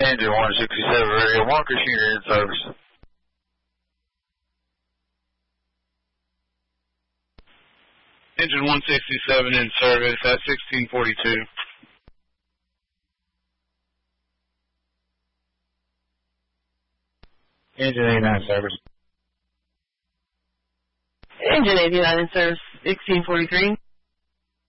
Engine 167 radio, Marcus unit in service. Engine 167 in service at 1642. Engine 89 in service. Engine 89 in service, 1643.